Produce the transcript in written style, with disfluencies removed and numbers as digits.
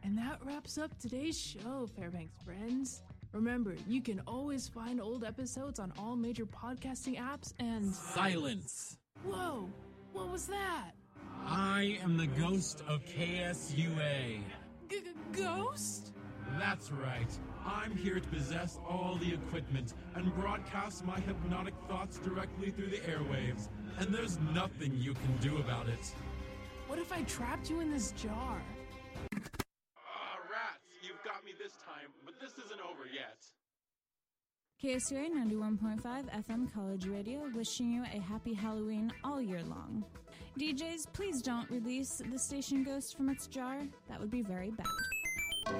And that wraps up today's show, Fairbanks friends. Remember, you can always find old episodes on all major podcasting apps and... Silence! Whoa! What was that? I am the ghost of KSUA. Ghost? That's right. I'm here to possess all the equipment and broadcast my hypnotic thoughts directly through the airwaves. And there's nothing you can do about it. What if I trapped you in this jar? Rats, you've got me this time, but this isn't over yet. KSUA 91.5 FM College Radio, wishing you a happy Halloween all year long. DJs, please don't release the station ghost from its jar. That would be very bad.